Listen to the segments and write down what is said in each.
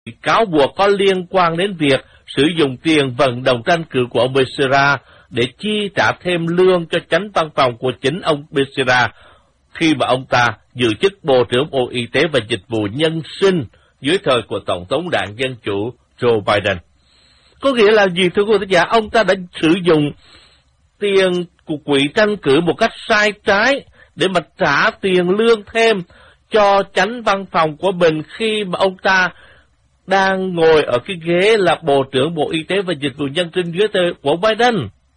cáo buộc có liên quan đến việc sử dụng tiền vận động tranh cử của ông Becerra để chi trả thêm lương cho chánh văn phòng của chính ông Becerra khi mà ông ta giữ chức Bộ trưởng Bộ Y tế và Dịch vụ Nhân sinh dưới thời của Tổng thống Đảng Dân Chủ Joe Biden. Có nghĩa là gì thưa quý vị giả? Ông ta đã sử dụng tiền của quỹ tranh cử một cách sai trái để mà trả tiền lương thêm cho chánh văn phòng của mình khi mà ông ta đang ngồi ở cái ghế là Bộ trưởng Bộ Y tế và Dịch vụ Nhân sinh dưới thời của Biden.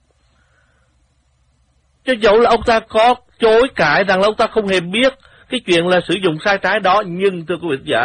Cho dẫu là ông ta có chối cãi rằng là ông ta không hề biết cái chuyện là sử dụng sai trái đó, nhưng thưa quý vị giả,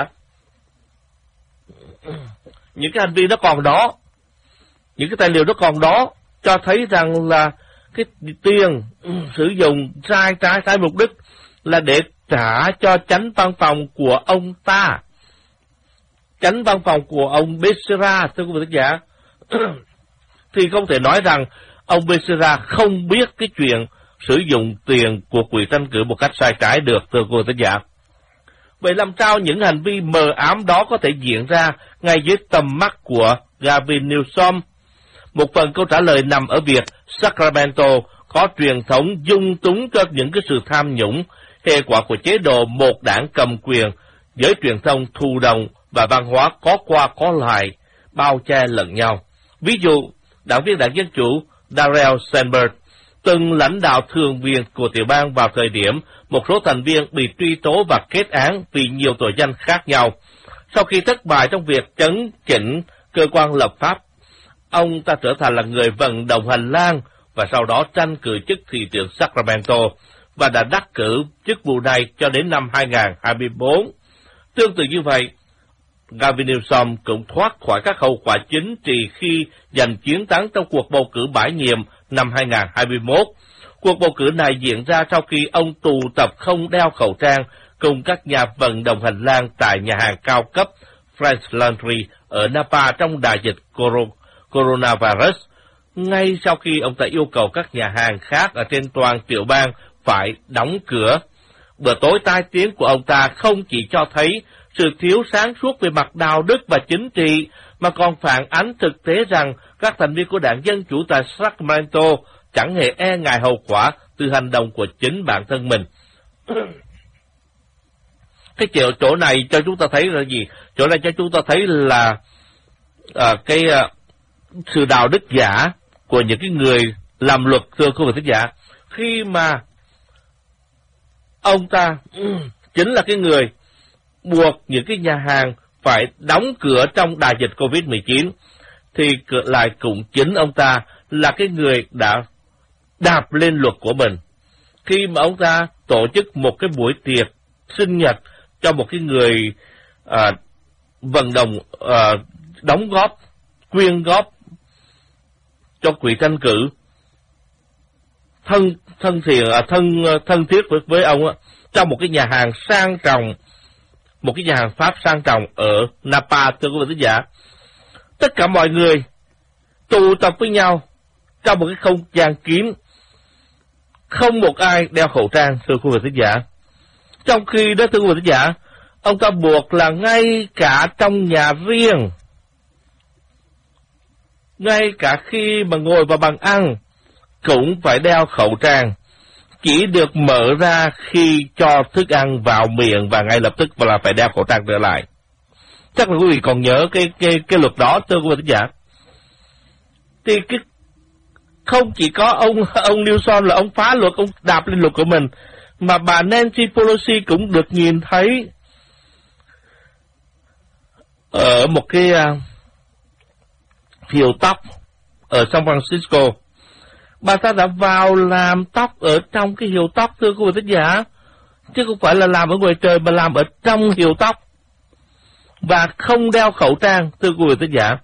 những cái hành vi nó còn đó, những cái tài liệu nó còn đó, cho thấy rằng là cái tiền sử dụng sai trái, sai mục đích là để trả cho chánh văn phòng của ông ta, chánh văn phòng của ông Becerra, thưa quý vị giả. Thì không thể nói rằng ông Becerra không biết cái chuyện sử dụng tiền của quỹ tranh cử một cách sai trái được, thưa quý vị giả. Vậy làm sao những hành vi mờ ám đó có thể diễn ra ngay dưới tầm mắt của Gavin Newsom? Một phần câu trả lời nằm ở việc Sacramento có truyền thống dung túng cho những cái sự tham nhũng, hệ quả của chế độ một đảng cầm quyền, giới truyền thông thù đồng và văn hóa có qua có lại, bao che lẫn nhau. Ví dụ, đảng viên Đảng Dân Chủ Darrell Sandberg, từng lãnh đạo thường viện của tiểu bang vào thời điểm một số thành viên bị truy tố và kết án vì nhiều tội danh khác nhau. Sau khi thất bại trong việc chấn chỉnh cơ quan lập pháp, ông ta trở thành là người vận động hành lang và sau đó tranh cử chức thị trưởng Sacramento và đã đắc cử chức vụ này cho đến năm 2024. Tương tự như vậy, Gavin Newsom cũng thoát khỏi các hậu quả chính trị khi giành chiến thắng trong cuộc bầu cử bãi nhiệm năm 2021. Cuộc bầu cử này diễn ra sau khi ông tụ tập không đeo khẩu trang cùng các nhà vận động hành lang tại nhà hàng cao cấp French Laundry ở Napa trong đại dịch coronavirus, ngay sau khi ông ta yêu cầu các nhà hàng khác ở trên toàn tiểu bang phải đóng cửa. Bữa tối tai tiếng của ông ta không chỉ cho thấy sự thiếu sáng suốt về mặt đạo đức và chính trị, mà còn phản ánh thực tế rằng các thành viên của Đảng Dân Chủ tại Sacramento chẳng hề e ngại hậu quả từ hành động của chính bản thân mình. Cái chỗ này cho chúng ta thấy là gì? Chỗ này cho chúng ta thấy là sự đạo đức giả của những cái người làm luật, thưa quý vị thính giả. Khi mà ông ta chính là cái người buộc những cái nhà hàng phải đóng cửa trong đại dịch Covid-19, thì lại cũng chính ông ta là cái người đã đạp lên luật của mình. Khi mà ông ta tổ chức một cái buổi tiệc sinh nhật cho một cái người vận động đóng góp, quyên góp cho quỹ tranh cử thân thiết với ông trong một cái nhà hàng sang trọng, một cái nhà hàng Pháp sang trọng ở Napa, thưa quý vị thính giả. Tất cả mọi người tụ tập với nhau trong một cái không gian kín, không một ai đeo khẩu trang, thưa quý vị thính giả. Trong khi đó, thưa quý vị thính giả, ông ta buộc là ngay cả trong nhà riêng, ngay cả khi mà ngồi vào bàn ăn cũng phải đeo khẩu trang, chỉ được mở ra khi cho thức ăn vào miệng và ngay lập tức là phải đeo khẩu trang trở lại. Chắc là quý vị còn nhớ cái luật đó, thưa quý vị thính giả. Thì không chỉ có ông Newsom là ông phá luật, ông đạp lên luật của mình, mà bà Nancy Pelosi cũng được nhìn thấy ở một cái hiệu tóc ở San Francisco. Bà ta đã vào làm tóc ở trong cái hiệu tóc, thưa quý vị thính giả, chứ không phải là làm ở ngoài trời mà làm ở trong hiệu tóc và không đeo khẩu trang, thưa quý vị thính giả.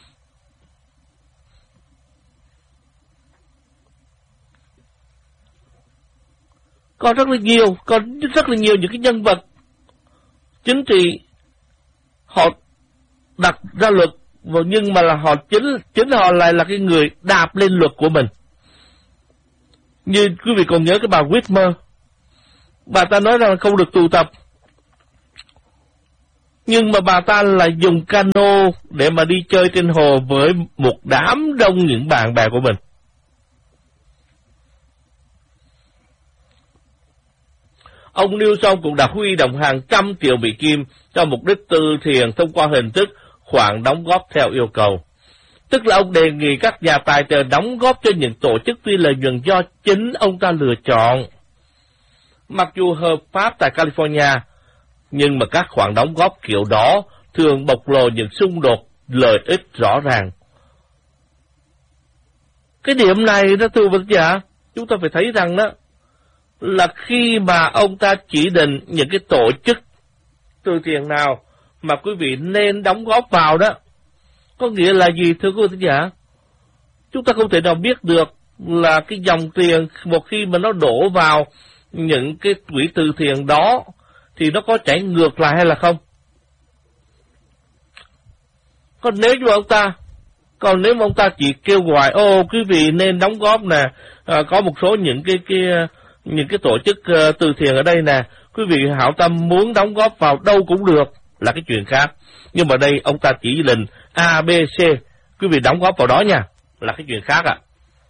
Còn rất là nhiều những cái nhân vật chính trị họ đặt ra luật, nhưng mà là họ chính họ lại là cái người đạp lên luật của mình. Như quý vị còn nhớ cái bà Whitmer, bà ta nói rằng không được tụ tập. Nhưng mà bà ta là dùng cano để mà đi chơi trên hồ với một đám đông những bạn bè của mình. Ông Newsom cũng đã huy động hàng trăm triệu Mỹ Kim cho mục đích từ thiện thông qua hình thức khoản đóng góp theo yêu cầu. Tức là ông đề nghị các nhà tài trợ đóng góp cho những tổ chức phi lợi nhuận do chính ông ta lựa chọn. Mặc dù hợp pháp tại California, nhưng mà các khoản đóng góp kiểu đó thường bộc lộ những xung đột lợi ích rõ ràng. Cái điểm này đó thưa quý vị giả, chúng ta phải thấy rằng đó là khi mà ông ta chỉ định những cái tổ chức từ thiện nào mà quý vị nên đóng góp vào đó, có nghĩa là gì thưa quý vị giả? Chúng ta không thể nào biết được là cái dòng tiền một khi mà nó đổ vào những cái quỹ từ thiện đó thì nó có chảy ngược lại hay là không. Còn nếu mà ông ta chỉ kêu gọi quý vị nên đóng góp nè, có một số những cái tổ chức từ thiện ở đây nè, quý vị hảo tâm muốn đóng góp vào đâu cũng được, là cái chuyện khác. Nhưng mà đây ông ta chỉ định A, B, C, quý vị đóng góp vào đó nha, là cái chuyện khác ạ.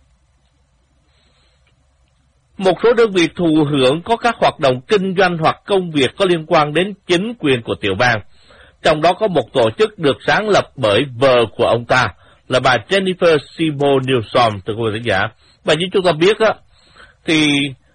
Một số đơn vị thụ hưởng có các hoạt động kinh doanh hoặc công việc có liên quan đến chính quyền của tiểu bang. Trong đó có một tổ chức được sáng lập bởi vợ của ông ta, là bà Jennifer Seymour Newsom, thưa quý vị khán giả. Và như chúng ta biết á, thì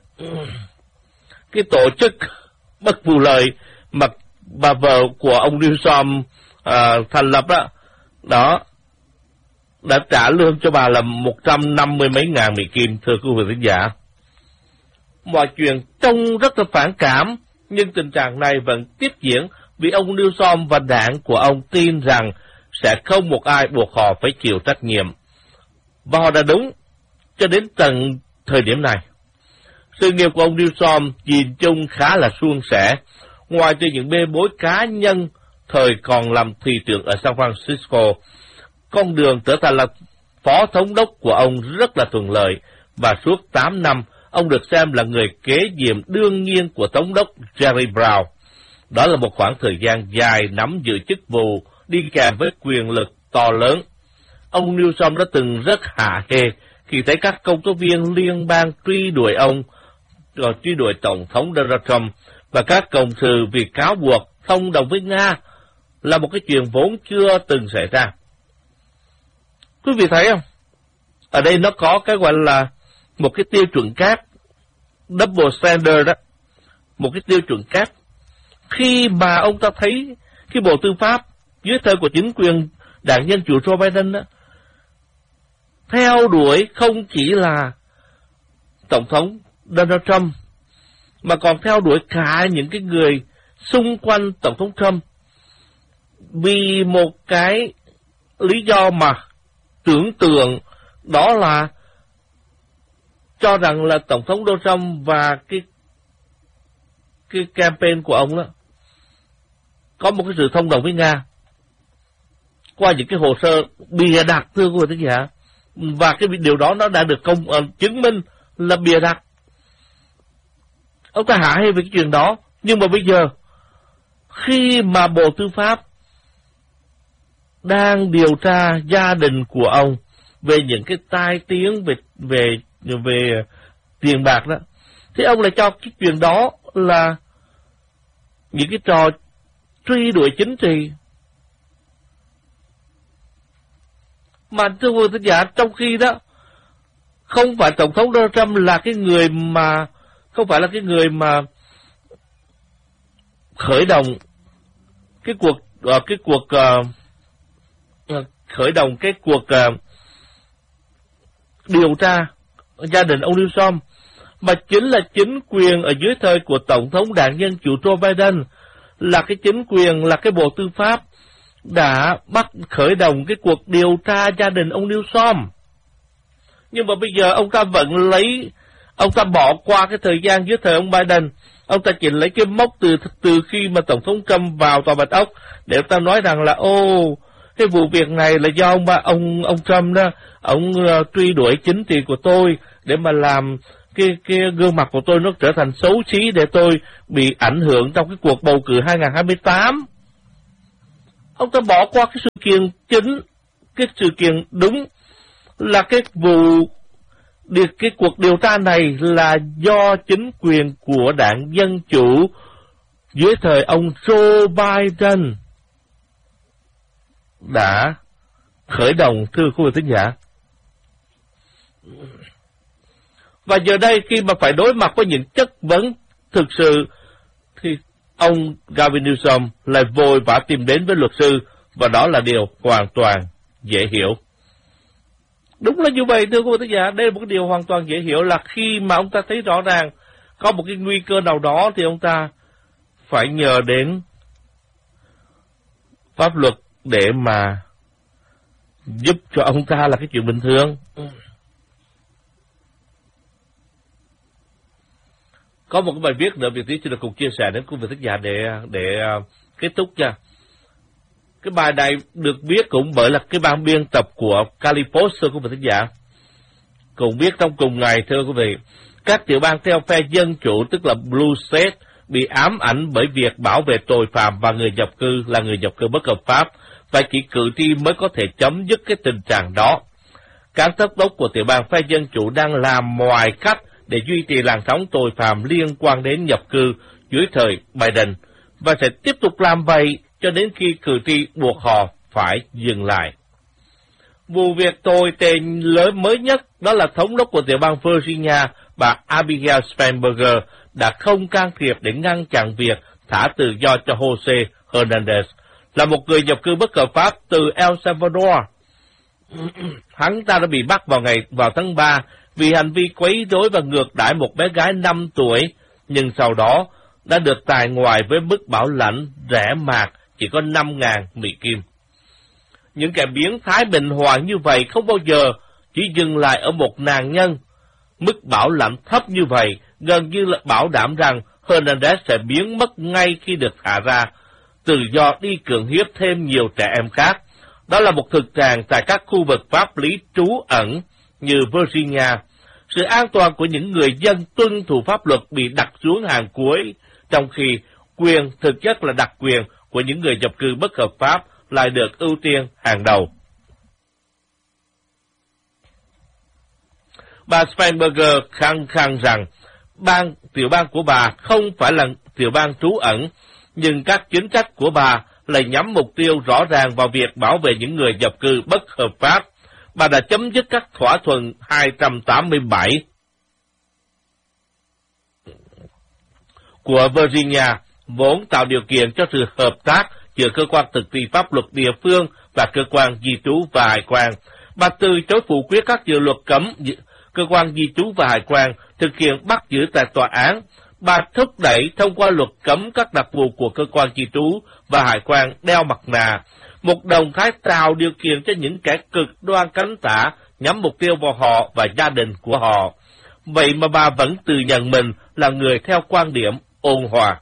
cái tổ chức bất vụ lợi mà bà vợ của ông Newsom thành lập đó đã trả lương cho bà là 150 mấy ngàn Mỹ Kim, thưa quý vị khán giả. Mọi chuyện trông rất là phản cảm, nhưng tình trạng này vẫn tiếp diễn vì ông Newsom và đảng của ông tin rằng sẽ không một ai buộc họ phải chịu trách nhiệm. Và họ đã đúng cho đến tận thời điểm này. Sự nghiệp của ông Newsom nhìn chung khá là suôn sẻ, ngoài trừ những bê bối cá nhân thời còn làm thị trưởng ở San Francisco. Con đường trở thành là phó thống đốc của ông rất là thuận lợi, và suốt 8 năm, ông được xem là người kế nhiệm đương nhiên của thống đốc Jerry Brown. Đó là một khoảng thời gian dài nắm giữ chức vụ đi kèm với quyền lực to lớn. Ông Newsom đã từng rất hả hê khi thấy các công tố viên liên bang truy đuổi Tổng thống Donald Trump và các cộng sự vì cáo buộc thông đồng với Nga, là một cái chuyện vốn chưa từng xảy ra. Quý vị thấy không? Ở đây nó có cái gọi là một cái tiêu chuẩn kép, double standard đó, một cái tiêu chuẩn kép. Khi mà ông ta thấy cái Bộ Tư pháp dưới thời của chính quyền đảng Dân Chủ Joe Biden đó, theo đuổi không chỉ là Tổng thống Donald Trump, mà còn theo đuổi cả những cái người xung quanh Tổng thống Trump, vì một cái lý do mà tưởng tượng, đó là cho rằng là Tổng thống Donald Trump và cái campaign của ông đó có một cái sự thông đồng với Nga qua những cái hồ sơ bìa đặt, thưa quý vị khán giả. Và cái điều đó nó đã được chứng minh là bìa đặt. Ông ta hả hê về cái chuyện đó. Nhưng mà bây giờ khi mà Bộ Tư pháp đang điều tra gia đình của ông về những cái tai tiếng về tiền bạc đó, thì ông lại cho cái chuyện đó là những cái trò truy đuổi chính trị. Mà thưa quý vị giả, trong khi đó không phải Tổng thống Donald Trump là cái người mà khởi động cái cuộc điều tra gia đình ông Newsom, mà chính là chính quyền ở dưới thời của Tổng thống đảng Dân Chủ Joe Biden, là cái chính quyền, là cái Bộ Tư pháp đã khởi động cái cuộc điều tra gia đình ông Newsom. Nhưng mà bây giờ ông ta bỏ qua cái thời gian dưới thời ông Biden, ông ta chỉ lấy cái mốc từ khi mà Tổng thống Trump vào Tòa Bạch Ốc để ông ta nói rằng là cái vụ việc này là do ông Trump đó, ông truy đuổi chính trị của tôi để mà làm cái gương mặt của tôi nó trở thành xấu xí để tôi bị ảnh hưởng trong cái cuộc bầu cử 2028. Ông ta bỏ qua cái sự kiện chính, cái sự kiện đúng là cái cuộc điều tra này là do chính quyền của đảng Dân Chủ dưới thời ông Joe Biden đã khởi động, thưa quý vị thính giả. Và giờ đây khi mà phải đối mặt với những chất vấn thực sự thì ông Gavin Newsom lại vội vã tìm đến với luật sư, và đó là điều hoàn toàn dễ hiểu. Đúng là như vậy, thưa quý vị thính giả, đây là một cái điều hoàn toàn dễ hiểu, là khi mà ông ta thấy rõ ràng có một cái nguy cơ nào đó thì ông ta phải nhờ đến pháp luật để mà giúp cho ông ta, là cái chuyện bình thường. Có một cái bài viết nữa Việt Tiến xin được cùng chia sẻ đến quý vị thính giả để kết thúc nha. Cái bài này được viết cũng bởi là cái ban biên tập của Calipost, thưa quý vị thính giả. Cũng viết trong cùng ngày, thưa quý vị, các tiểu bang theo phe Dân Chủ, tức là Blue State, bị ám ảnh bởi việc bảo vệ tội phạm và người nhập cư là người nhập cư bất hợp pháp, và chỉ cử tri mới có thể chấm dứt cái tình trạng đó. Các thống đốc của tiểu bang phe Dân Chủ đang làm mọi cách để duy trì làn sóng tội phạm liên quan đến nhập cư dưới thời Biden, và sẽ tiếp tục làm vậy cho đến khi cử tri buộc họ phải dừng lại. Vụ việc tồi tệ lớn mới nhất đó là thống đốc của tiểu bang Virginia, bà Abigail Spanberger, đã không can thiệp để ngăn chặn việc thả tự do cho Jose Hernandez, là một người nhập cư bất hợp pháp từ El Salvador. Hắn ta đã bị bắt vào tháng 3 vì hành vi quấy rối và ngược đãi một bé gái 5 tuổi, nhưng sau đó đã được tài ngoại với mức bảo lãnh rẻ mạt chỉ có 5.000 Mỹ Kim. Những kẻ biến thái bình hoàng như vậy không bao giờ chỉ dừng lại ở một nạn nhân. Mức bảo lãnh thấp như vậy gần như là bảo đảm rằng Hernandez sẽ biến mất ngay khi được thả ra, tự do đi cưỡng hiếp thêm nhiều trẻ em khác. Đó là một thực trạng tại các khu vực pháp lý trú ẩn như Virginia. Sự an toàn của những người dân tuân thủ pháp luật bị đặt xuống hàng cuối, trong khi quyền thực chất là đặc quyền của những người nhập cư bất hợp pháp lại được ưu tiên hàng đầu. Bà Spanberger khăng khăng rằng tiểu bang của bà không phải là tiểu bang trú ẩn, nhưng các chính sách của bà lại nhắm mục tiêu rõ ràng vào việc bảo vệ những người nhập cư bất hợp pháp. Bà đã chấm dứt các thỏa thuận 287 của Virginia, vốn tạo điều kiện cho sự hợp tác giữa cơ quan thực thi pháp luật địa phương và cơ quan di trú và hải quan. Bà từ chối phủ quyết các dự luật cấm cơ quan di trú và hải quan thực hiện bắt giữ tại tòa án. Bà thúc đẩy thông qua luật cấm các đặc vụ của cơ quan di trú và hải quan đeo mặt nạ, một động thái tạo điều kiện cho những kẻ cực đoan cánh tả nhắm mục tiêu vào họ và gia đình của họ. Vậy mà bà vẫn tự nhận mình là người theo quan điểm ôn hòa.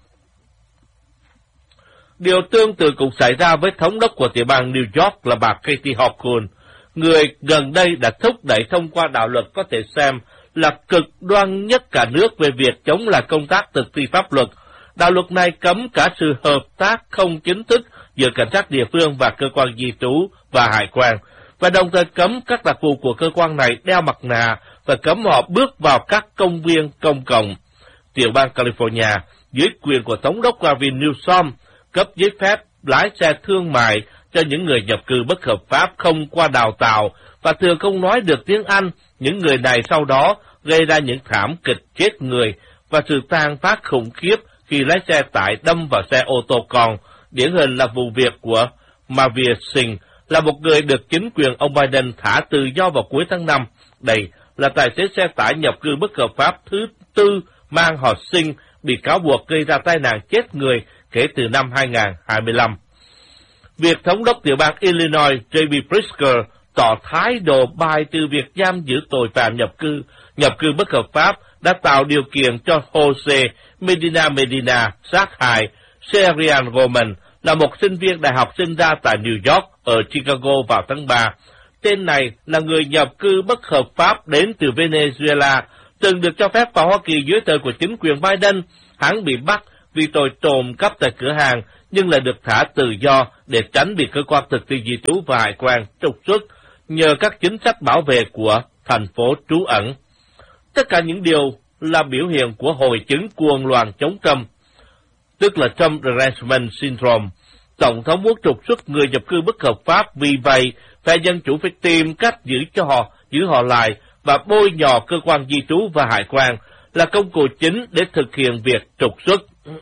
Điều tương tự cũng xảy ra với thống đốc của tiểu bang New York là bà Kathy Hochul, người gần đây đã thúc đẩy thông qua đạo luật có thể xem là cực đoan nhất cả nước về việc chống lại công tác thực thi pháp luật. Đạo luật này cấm cả sự hợp tác không chính thức giữa cảnh sát địa phương và cơ quan di trú và hải quan, và đồng thời cấm các đặc vụ của cơ quan này đeo mặt nạ và cấm họ bước vào các công viên công cộng. Tiểu bang California, dưới quyền của thống đốc Gavin Newsom, cấp giấy phép lái xe thương mại cho những người nhập cư bất hợp pháp không qua đào tạo và thường không nói được tiếng Anh. Những người này sau đó gây ra những thảm kịch chết người và sự tàn phá khủng khiếp khi lái xe tải đâm vào xe ô tô con. Điển hình là vụ việc của Mavir Singh, là một người được chính quyền ông Biden thả tự do vào cuối tháng 5. Đây là tài xế xe tải nhập cư bất hợp pháp thứ tư mang họ Singh bị cáo buộc gây ra tai nạn chết người kể từ năm 2025. Việc thống đốc tiểu bang Illinois J.B. Pritzker tỏ thái độ bài từ việc giam giữ tội phạm nhập cư bất hợp pháp đã tạo điều kiện cho Jose Medina sát hại Serian Roman, là một sinh viên đại học sinh ra tại New York ở Chicago vào tháng 3. Tên này là người nhập cư bất hợp pháp đến từ Venezuela, từng được cho phép vào Hoa Kỳ dưới thời của chính quyền Biden. Hắn bị bắt vì tội trộm cắp tại cửa hàng, nhưng lại được thả tự do để tránh bị cơ quan thực thi di trú và hải quan trục xuất nhờ các chính sách bảo vệ của thành phố trú ẩn. Tất cả những điều là biểu hiện của hội chứng cuồng loạn chống Trump, tức là Trump Derangement Syndrome. Tổng thống muốn trục xuất người nhập cư bất hợp pháp, vì vậy phe Dân Chủ phải tìm cách giữ họ lại và bôi nhọ cơ quan di trú và hải quan là công cụ chính để thực hiện việc trục xuất.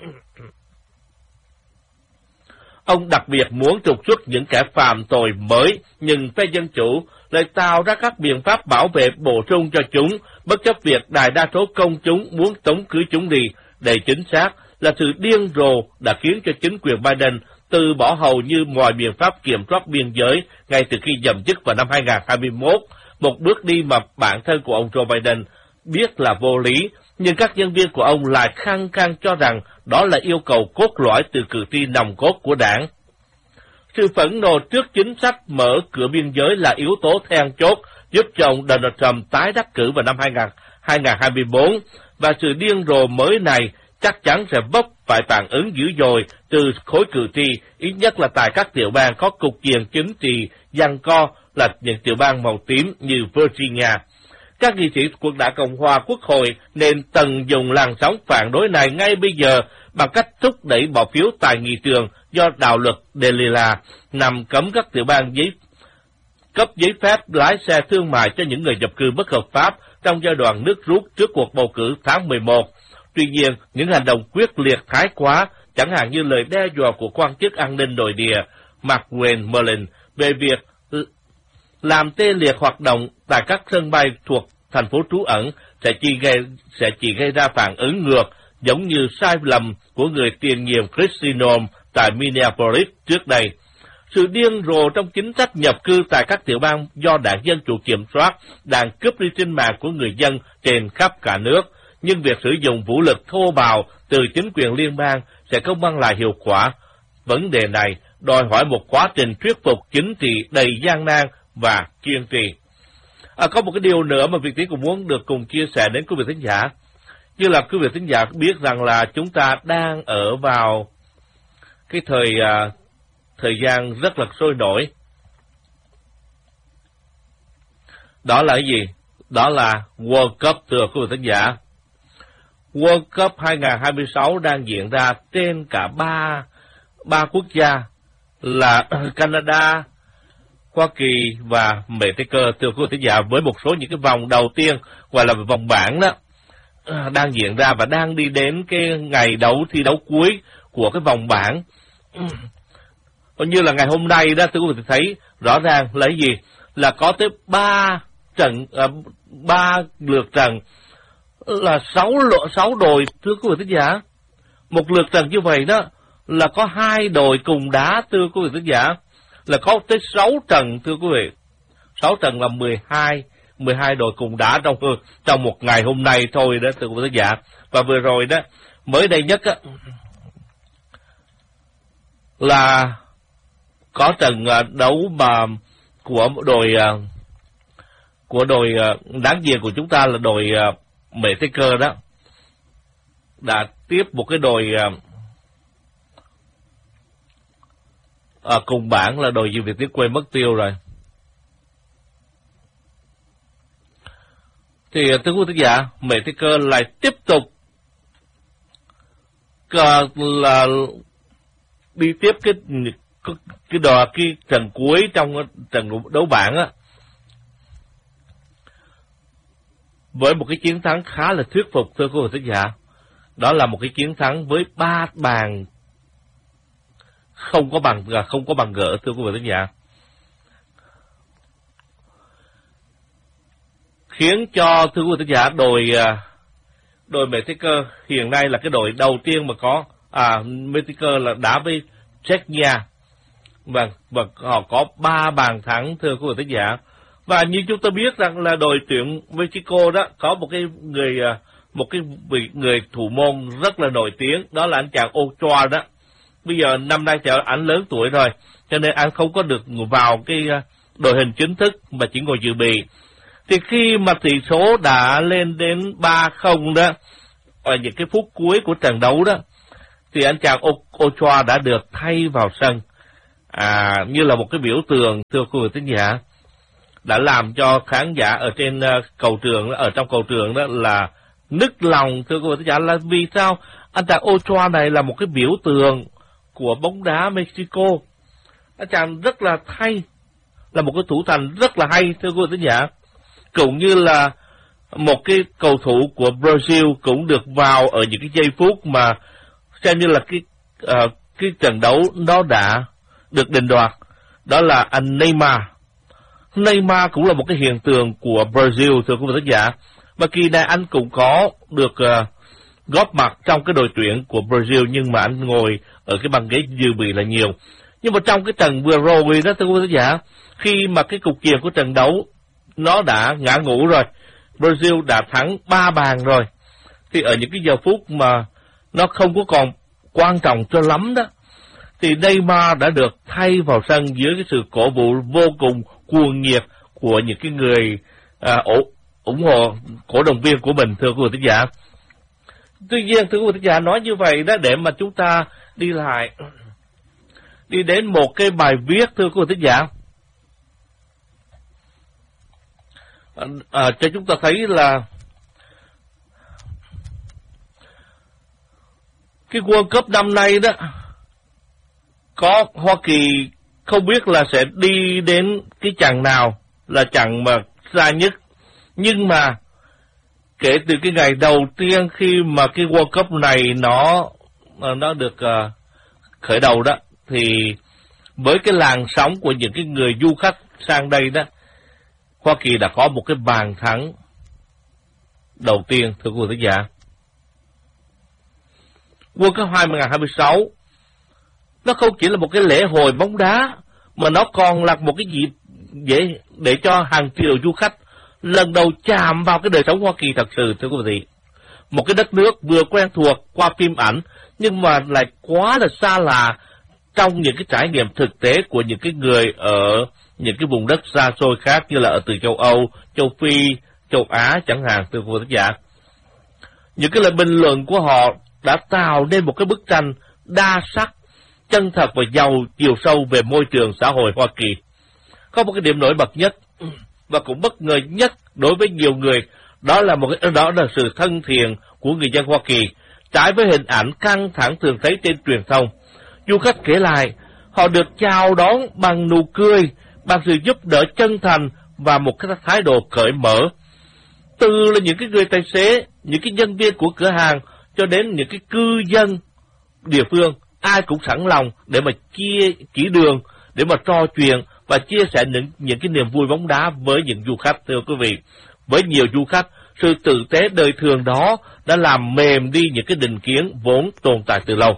Ông đặc biệt muốn trục xuất những kẻ phạm tội mới, nhưng phe Dân Chủ lại tạo ra các biện pháp bảo vệ bổ sung cho chúng, bất chấp việc đại đa số công chúng muốn tống khứ chúng đi. Đây chính xác là sự điên rồ đã khiến cho chính quyền Biden từ bỏ hầu như mọi biện pháp kiểm soát biên giới ngay từ khi nhậm chức vào năm 2021, một bước đi mà bản thân của ông Joe Biden biết là vô lý, nhưng các nhân viên của ông lại khăng khăng cho rằng đó là yêu cầu cốt lõi từ cử tri nòng cốt của đảng. Sự phẫn nộ trước chính sách mở cửa biên giới là yếu tố then chốt giúp cho ông Donald Trump tái đắc cử vào năm 2024, và sự điên rồ mới này chắc chắn sẽ vấp phải phản ứng dữ dội từ khối cử tri, ít nhất là tại các tiểu bang có cục diện chính trị giằng co là những tiểu bang màu tím như Virginia. Các nghị sĩ của Đảng Cộng hòa Quốc hội nên tận dụng làn sóng phản đối này ngay bây giờ bằng cách thúc đẩy bỏ phiếu tại nghị trường do đạo luật Delila nằm cấm các tiểu bang cấp giấy phép lái xe thương mại cho những người nhập cư bất hợp pháp trong giai đoạn nước rút trước cuộc bầu cử tháng 11. Tuy nhiên, những hành động quyết liệt thái quá, chẳng hạn như lời đe dọa của quan chức an ninh nội địa Mark Wayne về việc làm tê liệt hoạt động tại các sân bay thuộc thành phố trú ẩn sẽ chỉ gây ra phản ứng ngược, giống như sai lầm của người tiền nhiệm Kristi Noem tại Minneapolis trước đây. Sự điên rồ trong chính sách nhập cư tại các tiểu bang do Đảng Dân Chủ kiểm soát đang cướp đi sinh mạng của người dân trên khắp cả nước, nhưng việc sử dụng vũ lực thô bạo từ chính quyền liên bang sẽ không mang lại hiệu quả. Vấn đề này đòi hỏi một quá trình thuyết phục chính trị đầy gian nan và kiên trì. Có một cái điều nữa mà Việt Tiến cũng muốn được cùng chia sẻ đến quý vị thính giả. Như là quý vị thính giả biết rằng là chúng ta đang ở vào cái thời gian rất là sôi nổi. Đó là cái gì? Đó là World Cup, thưa quý vị thính giả. World Cup 2026 đang diễn ra trên cả ba quốc gia là Canada, Hoa Kỳ và Mexico, thưa quý vị thính giả, với một số những cái vòng đầu tiên gọi là vòng bảng đó đang diễn ra và đang đi đến cái ngày thi đấu cuối của cái vòng bảng. Như là ngày hôm nay đó, thưa quý vị thấy rõ ràng là cái gì? Là có tới 3 lượt trận là 6 đội, thưa quý vị thính giả. Một lượt trận như vậy đó là có 2 đội cùng đá, thưa quý vị thính giả. Là có tới 6 trận, thưa quý vị. 6 trận là 12 đội cùng đá trong một ngày hôm nay thôi đó, thưa quý vị thính giả. Và vừa rồi đó, mới đây nhất á, là có trận đấu mà của đội đáng giềng của chúng ta là đội Mexico đó, đã tiếp một cái đội cùng bảng là đội gì Việt Tiến quên mất tiêu rồi. Thì thưa quý vị giả, Mexico lại tiếp tục là đi tiếp cái trận cuối trong trận đấu bảng á, với một cái chiến thắng khá là thuyết phục, thưa quý vị thính giả. Đó là một cái chiến thắng với 3 bàn không có bằng gỡ, thưa quý vị thính giả. Khiến cho, thưa quý vị thính giả, đội Mexico hiện nay là cái đội đầu tiên mà có Mexico là đá với Czechia và họ có 3 bàn thắng, thưa quý vị thính giả. Và như chúng ta biết rằng là đội tuyển Mexico đó có một cái người thủ môn rất là nổi tiếng, đó là anh chàng Ochoa đó. Bây giờ năm nay thì anh lớn tuổi rồi, cho nên anh không có được vào cái đội hình chính thức mà chỉ ngồi dự bị. Thì khi mà tỷ số đã lên đến 3-0 đó, ở những cái phút cuối của trận đấu đó, thì anh chàng Ochoa đã được thay vào sân như là một cái biểu tượng, thưa quý vị thính giả, đã làm cho khán giả ở trên cầu trường, ở trong cầu trường đó là nức lòng, thưa quý vị thính giả, là vì sao anh chàng Ochoa này là một cái biểu tượng của bóng đá Mexico. Anh chàng rất là hay, là một cái thủ thành rất là hay, thưa quý vị thính giả. Cũng như là một cái cầu thủ của Brazil cũng được vào ở những cái giây phút mà xem như là cái trận đấu nó đã được định đoạt, đó là anh Neymar. Neymar cũng là một cái hiện tượng của Brazil, thưa quý vị thính giả. Và kỳ này anh cũng có được góp mặt trong cái đội tuyển của Brazil, nhưng mà anh ngồi ở cái băng ghế dự bị là nhiều. Nhưng mà trong cái trận vừa rồi đó, thưa quý vị thính giả, khi mà cái cục diện của trận đấu nó đã ngã ngũ rồi, Brazil đã thắng 3 bàn rồi, thì ở những cái giờ phút mà nó không có còn quan trọng cho lắm đó, thì Neymar đã được thay vào sân dưới cái sự cổ vũ vô cùng cuồng nhiệt của những cái người ủng hộ cổ động viên của mình, thưa quý vị thính giả. Tuy nhiên, thưa quý vị thính giả, nói như vậy đó để mà chúng ta đi đến một cái bài viết, thưa quý vị thính giả, cho chúng ta thấy là cái World Cup năm nay đó, có Hoa Kỳ không biết là sẽ đi đến cái chặng nào là chặng mà xa nhất, nhưng mà kể từ cái ngày đầu tiên khi mà cái World Cup này nó được khởi đầu đó, thì với cái làn sóng của những cái người du khách sang đây đó, Hoa Kỳ đã có một cái bàn thắng đầu tiên, thưa quý vị thính giả. World Cup 2026 nó không chỉ là một cái lễ hội bóng đá, mà nó còn là một cái dịp để cho hàng triệu du khách lần đầu chạm vào cái đời sống Hoa Kỳ thật sự, thưa quý vị. Một cái đất nước vừa quen thuộc qua phim ảnh, nhưng mà lại quá là xa lạ trong những cái trải nghiệm thực tế của những cái người ở những cái vùng đất xa xôi khác, như là ở từ châu Âu, châu Phi, châu Á chẳng hạn, thưa quý vị thính giả. Những cái lời bình luận của họ đã tạo nên một cái bức tranh đa sắc, chân thật và giàu chiều sâu về môi trường xã hội Hoa Kỳ. Có một cái điểm nổi bật nhất và cũng bất ngờ nhất đối với nhiều người, đó là sự thân thiện của người dân Hoa Kỳ, trái với hình ảnh căng thẳng thường thấy trên truyền thông. Du khách kể lại, họ được chào đón bằng nụ cười, bằng sự giúp đỡ chân thành và một cái thái độ cởi mở. Từ là những cái người tài xế, những cái nhân viên của cửa hàng cho đến những cái cư dân địa phương, ai cũng sẵn lòng để mà chỉ đường, để mà trò chuyện và chia sẻ những cái niềm vui bóng đá với những du khách, thưa quý vị. Với nhiều du khách, sự tử tế đời thường đó đã làm mềm đi những cái định kiến vốn tồn tại từ lâu.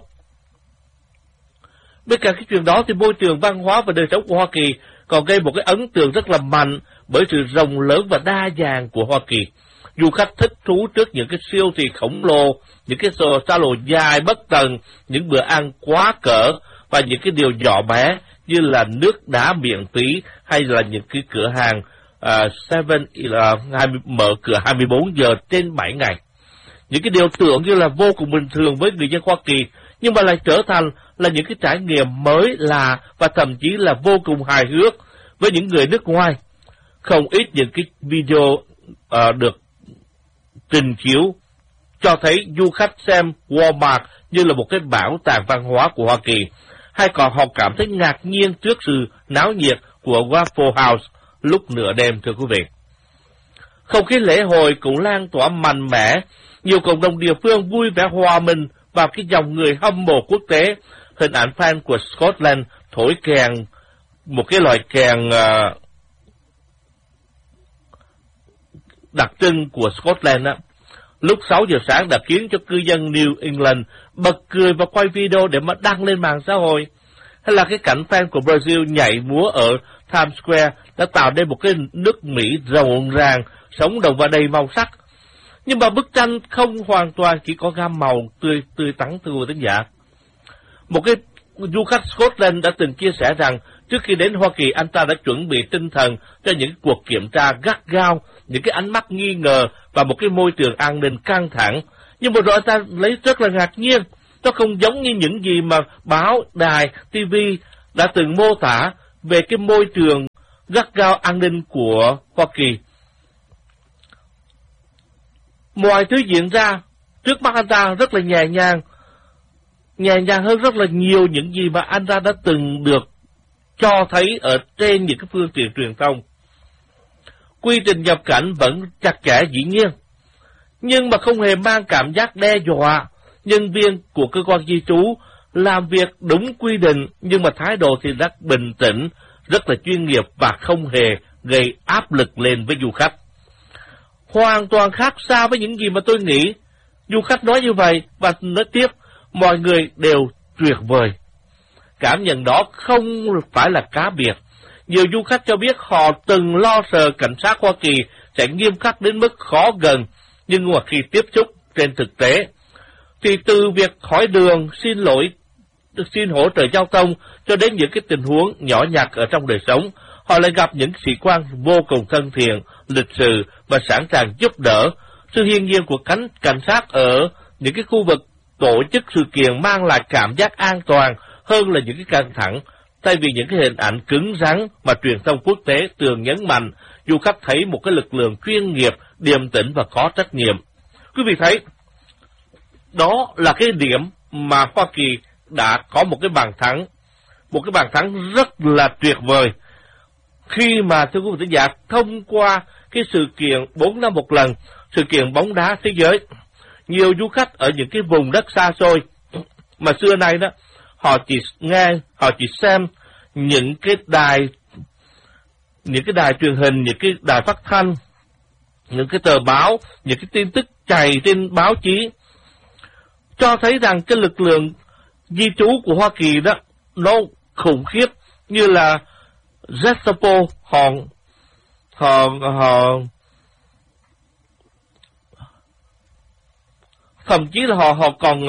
Bên cạnh cái chuyện đó thì môi trường văn hóa và đời sống của Hoa Kỳ còn gây một cái ấn tượng rất là mạnh bởi sự rộng lớn và đa dạng của Hoa Kỳ. Du khách thích thú trước những cái siêu thị khổng lồ, những cái xa lộ dài bất tận, những bữa ăn quá cỡ và những cái điều nhỏ bé như là nước đá miễn phí hay là những cái cửa hàng 7-Eleven mở cửa 24 giờ trên 7 ngày. Những cái điều tưởng như là vô cùng bình thường với người dân Hoa Kỳ, nhưng mà lại trở thành là những cái trải nghiệm mới lạ và thậm chí là vô cùng hài hước với những người nước ngoài. Không ít những cái video được trình chiếu cho thấy du khách xem Walmart như là một cái bảo tàng văn hóa của Hoa Kỳ, hay còn họ cảm thấy ngạc nhiên trước sự náo nhiệt của Waffle House lúc nửa đêm, thưa quý vị. Không khí lễ hội cũng lan tỏa mạnh mẽ, nhiều cộng đồng địa phương vui vẻ hòa mình vào cái dòng người hâm mộ quốc tế. Hình ảnh fan của Scotland thổi kèn, một cái loại kèn đặc trưng của Scotland á, lúc 6 giờ sáng đã khiến cho cư dân New England bật cười và quay video để mà đăng lên mạng xã hội. Hay là cái cảnh fan của Brazil nhảy múa ở Times Square đã tạo nên một cái nước Mỹ rộn ràng, sống động và đầy màu sắc. Nhưng mà bức tranh không hoàn toàn chỉ có gam màu tươi tắn, thưa quý vị khán giả. Một cái du khách Scotland đã từng chia sẻ rằng trước khi đến Hoa Kỳ, anh ta đã chuẩn bị tinh thần cho những cuộc kiểm tra gắt gao, những cái ánh mắt nghi ngờ và một cái môi trường an ninh căng thẳng. Nhưng mà rồi anh ta lấy rất là ngạc nhiên Nó không giống như những gì mà báo, đài, TV đã từng mô tả về cái môi trường gắt gao an ninh của Hoa Kỳ. Mọi thứ diễn ra trước mắt anh ta rất là nhẹ nhàng hơn rất là nhiều những gì mà anh ta đã từng được cho thấy ở trên những cái phương tiện truyền thông. Quy trình nhập cảnh vẫn chặt chẽ dĩ nhiên, nhưng mà không hề mang cảm giác đe dọa. Nhân viên của cơ quan di trú làm việc đúng quy định, nhưng mà thái độ thì rất bình tĩnh, rất là chuyên nghiệp và không hề gây áp lực lên với du khách. Hoàn toàn khác xa với những gì mà tôi nghĩ. Du khách nói như vậy và nói tiếp, mọi người đều tuyệt vời. Cảm nhận đó không phải là cá biệt. Nhiều du khách cho biết họ từng lo sợ cảnh sát Hoa Kỳ sẽ nghiêm khắc đến mức khó gần, nhưng mà khi tiếp xúc trên thực tế, thì từ việc hỏi đường, xin hỗ trợ giao thông cho đến những cái tình huống nhỏ nhặt ở trong đời sống, họ lại gặp những sĩ quan vô cùng thân thiện, lịch sự và sẵn sàng giúp đỡ. Sự hiên ngang của cảnh sát ở những cái khu vực tổ chức sự kiện mang lại cảm giác an toàn hơn là những cái căng thẳng. Thay vì những cái hình ảnh cứng rắn mà truyền thông quốc tế thường nhấn mạnh, du khách thấy một cái lực lượng chuyên nghiệp, điềm tĩnh và có trách nhiệm. Quý vị thấy, đó là cái điểm mà Hoa Kỳ đã có một cái bàn thắng rất là tuyệt vời. Khi mà, thưa quý vị thính giả, thông qua cái sự kiện 4 năm một lần, sự kiện bóng đá thế giới, nhiều du khách ở những cái vùng đất xa xôi mà xưa nay đó, họ chỉ xem những cái đài truyền hình, những cái đài phát thanh, những cái tờ báo, những cái tin tức chày trên báo chí, cho thấy rằng cái lực lượng di trú của Hoa Kỳ đó nó khủng khiếp, như là Gestapo, họ thậm chí là họ còn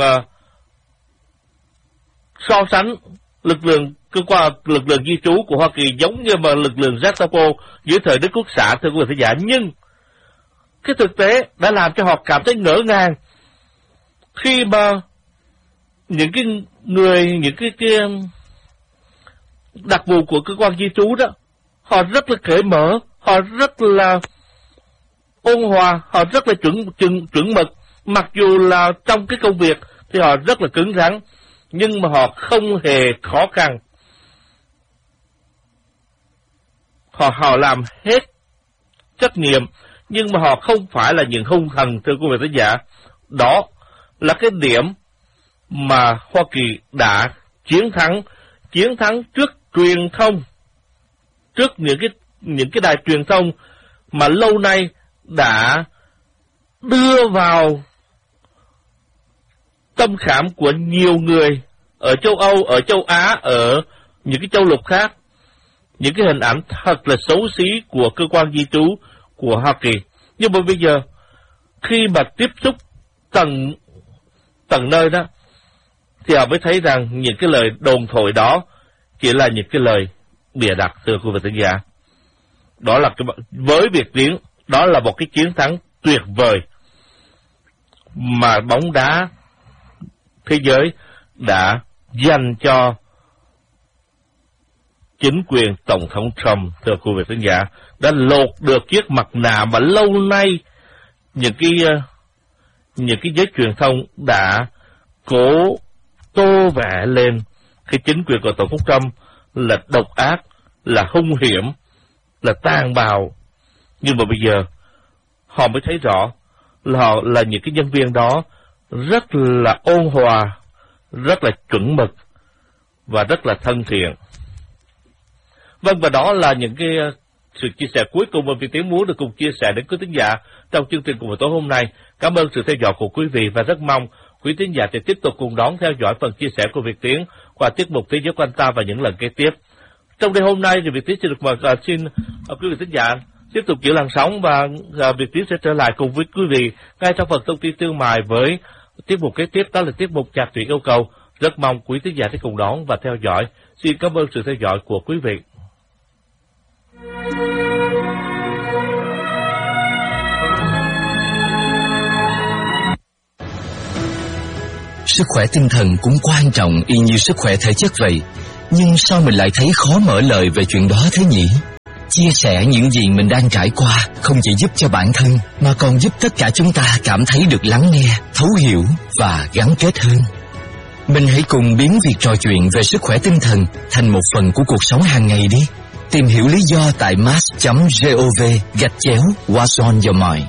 so sánh lực lượng di trú của Hoa Kỳ giống như mà lực lượng Gestapo dưới thời Đức Quốc xã, thưa quý vị thính giả. Nhưng cái thực tế đã làm cho họ cảm thấy ngỡ ngàng khi mà những cái đặc vụ của cơ quan di trú đó, họ rất là cởi mở, họ rất là ôn hòa, họ rất là chuẩn mực. Mặc dù là trong cái công việc thì họ rất là cứng rắn, nhưng mà họ không hề khó khăn. Họ làm hết trách nhiệm, nhưng mà họ không phải là những hung thần, thưa quý vị thính giả. Đó là cái điểm mà Hoa Kỳ đã chiến thắng trước truyền thông, trước những cái đài truyền thông mà lâu nay đã đưa vào tâm khảm của nhiều người ở châu Âu, ở châu Á, ở những cái châu lục khác, những cái hình ảnh thật là xấu xí của cơ quan di trú của Hoa Kỳ. Nhưng mà bây giờ, khi mà tiếp xúc tầng nơi đó, thì họ mới thấy rằng những cái lời đồn thổi đó chỉ là những cái lời bịa đặt, thưa quý vị thính giả. Đó là với Việt Tiến, đó là một cái chiến thắng tuyệt vời mà bóng đá thế giới đã dành cho chính quyền Tổng thống Trump, thưa quý vị khán giả, đã lột được chiếc mặt nạ mà lâu nay những cái giới truyền thông đã cố tô vẽ lên cái chính quyền của Tổng thống Trump là độc ác, là hung hiểm, là tàn bạo. Nhưng mà bây giờ họ mới thấy rõ là họ là những cái nhân viên đó rất là ôn hòa, rất là chuẩn mực và rất là thân thiện. Vâng, và đó là những cái sự chia sẻ cuối cùng mà Việt Tiến muốn được cùng chia sẻ đến quý thính giả trong chương trình của tối hôm nay. Cảm ơn sự theo dõi của quý vị và rất mong quý thính giả sẽ tiếp tục cùng đón theo dõi phần chia sẻ của Việt Tiến qua tiết mục Thế giới quanh ta và những lần kế tiếp. Trong đêm hôm nay thì Việt Tiến sẽ được mời xin quý vị thính giả tiếp tục giữ làn sóng và Việt Tiến sẽ trở lại cùng với quý vị ngay trong phần thông tin tương mại với tiết mục kế tiếp, đó là tiết mục Nhạc Truyện Yêu Cầu. Rất mong quý thính giả sẽ cùng đón và theo dõi. Xin cảm ơn sự theo dõi của quý vị. sức khỏe tinh thần cũng quan trọng y như sức khỏe thể chất vậy. Nhưng sao mình lại thấy khó mở lời về chuyện đó thế nhỉ? Chia sẻ những gì mình đang trải qua không chỉ giúp cho bản thân mà còn giúp tất cả chúng ta cảm thấy được lắng nghe, thấu hiểu và gắn kết hơn. Mình hãy cùng biến việc trò chuyện về sức khỏe tinh thần thành một phần của cuộc sống hàng ngày đi. Tìm hiểu lý do tại mass.gov/What's on your mind.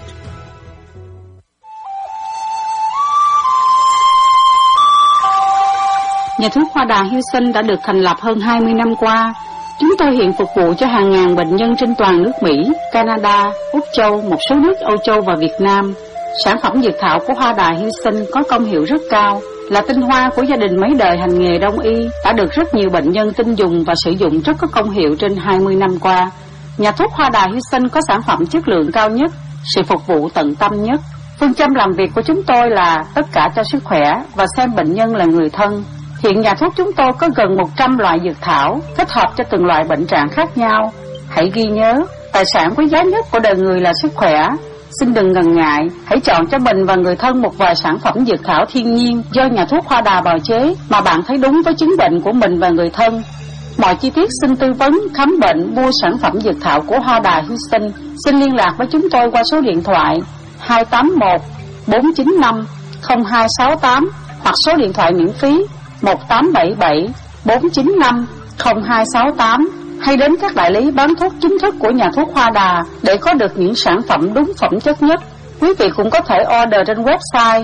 Nhà thuốc Hoa Đà Houston đã được thành lập hơn 20 năm qua. Chúng tôi hiện phục vụ cho hàng ngàn bệnh nhân trên toàn nước Mỹ, Canada, Úc Châu, một số nước Âu Châu và Việt Nam. Sản phẩm dược thảo của Hoa Đà Houston có công hiệu rất cao, là tinh hoa của gia đình mấy đời hành nghề đông y, đã được rất nhiều bệnh nhân tin dùng và sử dụng rất có công hiệu trên 20 năm qua. Nhà thuốc Hoa Đà Houston có sản phẩm chất lượng cao nhất, sự phục vụ tận tâm nhất. Phương châm làm việc của chúng tôi là tất cả cho sức khỏe và xem bệnh nhân là người thân. Hiện nhà thuốc chúng tôi có gần 100 loại dược thảo, kết hợp cho từng loại bệnh trạng khác nhau. Hãy ghi nhớ, tài sản quý giá nhất của đời người là sức khỏe. Xin đừng ngần ngại, hãy chọn cho mình và người thân một vài sản phẩm dược thảo thiên nhiên do nhà thuốc Hoa Đà bào chế mà bạn thấy đúng với chứng bệnh của mình và người thân. Mọi chi tiết xin tư vấn, khám bệnh, mua sản phẩm dược thảo của Hoa Đà Houston. Xin liên lạc với chúng tôi qua số điện thoại 281 495 0268 hoặc số điện thoại miễn phí 1877 495 0268, hay đến các đại lý bán thuốc chính thức của nhà thuốc Hoa Đà để có được những sản phẩm đúng phẩm chất nhất. Quý vị cũng có thể order trên website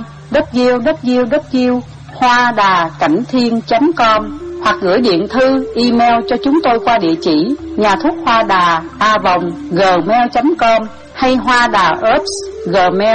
www.hoadacảnhthiên.com hoặc gửi điện thư, email cho chúng tôi qua địa chỉ nhà thuốc Hoa Đà @gmail.com hay Hoa Đà Herbs gmail